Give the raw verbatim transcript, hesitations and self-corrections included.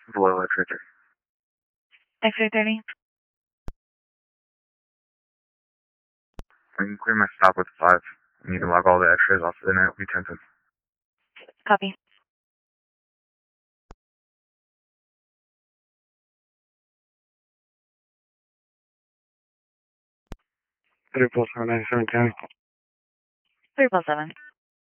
Below X-ray thirty. X-ray thirty. I can clear my stop with five. I need to log all the X-rays off for the night. It'll be ten ten. Copy. Three plus seven ninety seven county. Three plus seven.